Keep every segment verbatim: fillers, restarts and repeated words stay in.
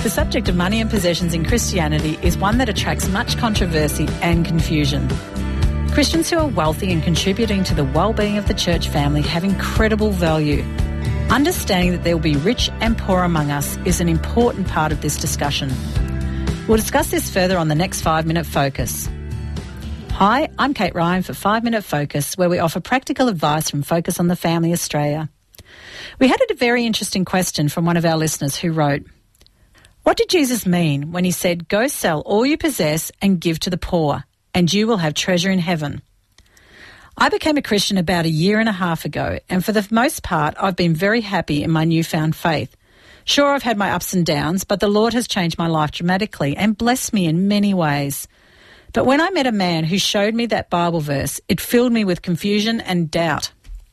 The subject of money and possessions in Christianity is one that attracts much controversy and confusion. Christians who are wealthy and contributing to the well-being of the church family have incredible value. Understanding that there will be rich and poor among us is an important part of this discussion. We'll discuss this further on the next five minute Focus. Hi, I'm Kate Ryan for five minute Focus, where we offer practical advice from Focus on the Family Australia. We had a very interesting question from one of our listeners who wrote, "What did Jesus mean when he said, 'Go sell all you possess and give to the poor, and you will have treasure in heaven'?" I became a Christian about a year and a half ago, and for the most part, I've been very happy in my newfound faith. Sure, I've had my ups and downs, but the Lord has changed my life dramatically and blessed me in many ways. But when I met a man who showed me that Bible verse, it filled me with confusion and doubt.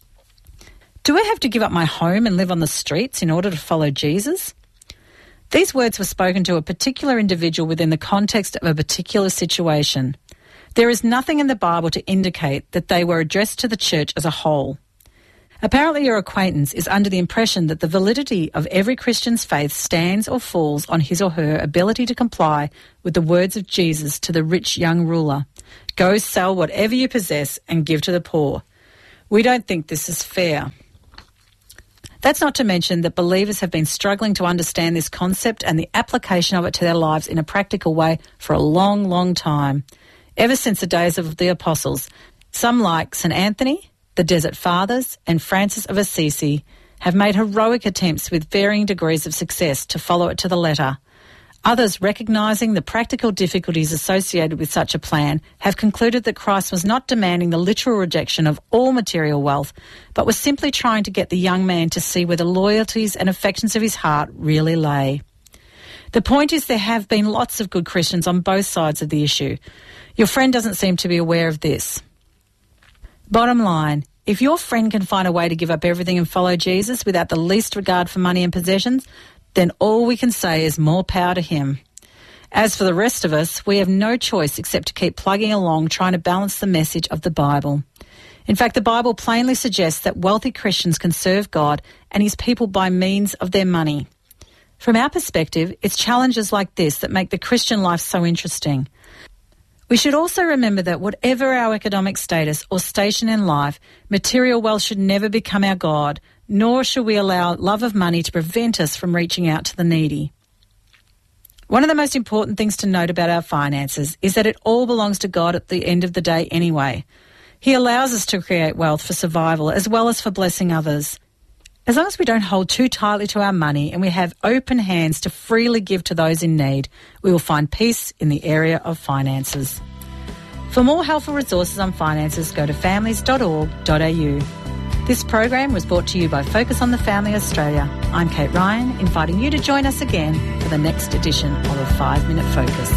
Do I have to give up my home and live on the streets in order to follow Jesus? These words were spoken to a particular individual within the context of a particular situation. There is nothing in the Bible to indicate that they were addressed to the church as a whole. Apparently your acquaintance is under the impression that the validity of every Christian's faith stands or falls on his or her ability to comply with the words of Jesus to the rich young ruler. Go sell whatever you possess and give to the poor. We don't think this is fair. That's not to mention that believers have been struggling to understand this concept and the application of it to their lives in a practical way for a long, long time. Ever since the days of the apostles, some like Saint Anthony, the Desert Fathers, and Francis of Assisi have made heroic attempts with varying degrees of success to follow it to the letter. Others, recognising the practical difficulties associated with such a plan, have concluded that Christ was not demanding the literal rejection of all material wealth, but was simply trying to get the young man to see where the loyalties and affections of his heart really lay. The point is there have been lots of good Christians on both sides of the issue. Your friend doesn't seem to be aware of this. Bottom line, if your friend can find a way to give up everything and follow Jesus without the least regard for money and possessions, then all we can say is more power to him. As for the rest of us, we have no choice except to keep plugging along trying to balance the message of the Bible. In fact, the Bible plainly suggests that wealthy Christians can serve God and his people by means of their money. From our perspective, it's challenges like this that make the Christian life so interesting. We should also remember that whatever our economic status or station in life, material wealth should never become our God, nor should we allow love of money to prevent us from reaching out to the needy. One of the most important things to note about our finances is that it all belongs to God at the end of the day anyway. He allows us to create wealth for survival as well as for blessing others. As long as we don't hold too tightly to our money and we have open hands to freely give to those in need, we will find peace in the area of finances. For more helpful resources on finances, go to families dot org dot a u. This program was brought to you by Focus on the Family Australia. I'm Kate Ryan, inviting you to join us again for the next edition of a five minute Focus.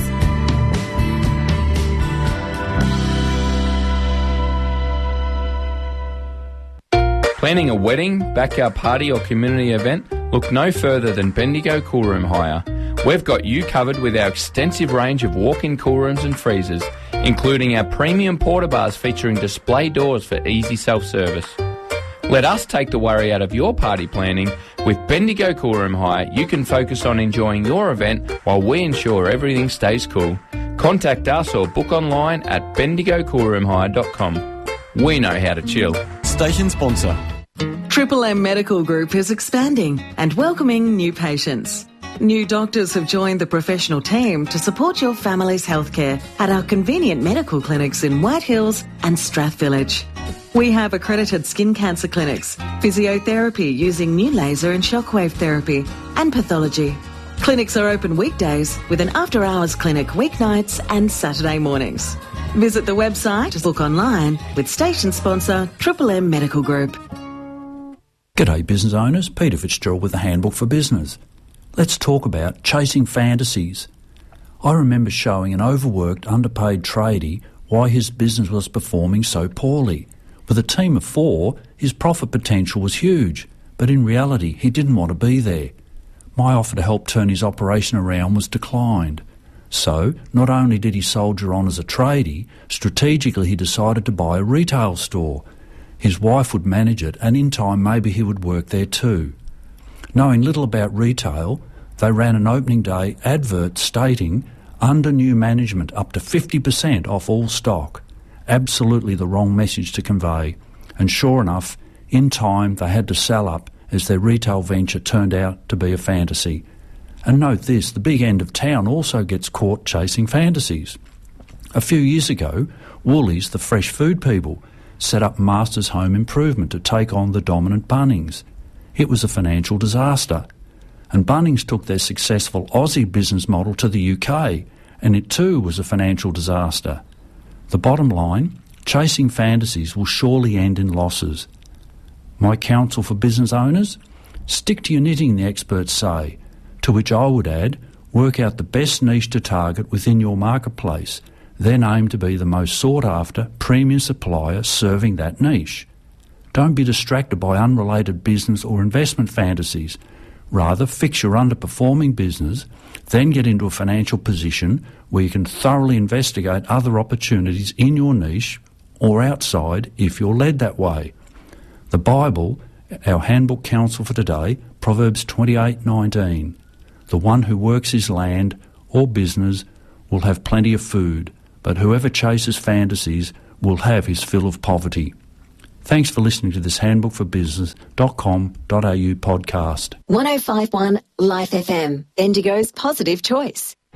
Planning a wedding, backyard party or community event? Look no further than Bendigo Coolroom Hire. We've got you covered with our extensive range of walk-in coolrooms and freezers, including our premium porta bars featuring display doors for easy self-service. Let us take the worry out of your party planning. With Bendigo Coolroom Hire, you can focus on enjoying your event while we ensure everything stays cool. Contact us or book online at bendigo coolroom hire dot com. We know how to chill. Station sponsor. Triple M Medical Group is expanding and welcoming new patients. New doctors have joined the professional team to support your family's healthcare at our convenient medical clinics in White Hills and Strathvillage. We have accredited skin cancer clinics, physiotherapy using new laser and shockwave therapy, and pathology. Clinics are open weekdays with an after-hours clinic weeknights and Saturday mornings. Visit the website to book online with station sponsor Triple M Medical Group. G'day business owners, Peter Fitzgerald with the Handbook for Business. Let's talk about chasing fantasies. I remember showing an overworked, underpaid tradie why his business was performing so poorly. With a team of four, his profit potential was huge, but in reality he didn't want to be there. My offer to help turn his operation around was declined. So, not only did he soldier on as a tradie, strategically he decided to buy a retail store. His wife would manage it, and in time maybe he would work there too. Knowing little about retail, they ran an opening day advert stating under new management up to fifty percent off all stock. Absolutely the wrong message to convey. And sure enough, in time they had to sell up as their retail venture turned out to be a fantasy. And note this, the big end of town also gets caught chasing fantasies. A few years ago, Woolies, the fresh food people, set up Masters Home Improvement to take on the dominant Bunnings. It was a financial disaster. And Bunnings took their successful Aussie business model to the U K, and it too was a financial disaster. The bottom line, chasing fantasies will surely end in losses. My counsel for business owners? Stick to your knitting, the experts say, to which I would add, work out the best niche to target within your marketplace, then aim to be the most sought-after premium supplier serving that niche. Don't be distracted by unrelated business or investment fantasies. Rather, fix your underperforming business, then get into a financial position where you can thoroughly investigate other opportunities in your niche or outside if you're led that way. The Bible, our handbook counsel for today, Proverbs twenty-eight nineteen. The one who works his land or business will have plenty of food, but whoever chases fantasies will have his fill of poverty. Thanks for listening to this handbook for business dot com dot a u podcast. one oh five point one Life F M, Bendigo's positive choice.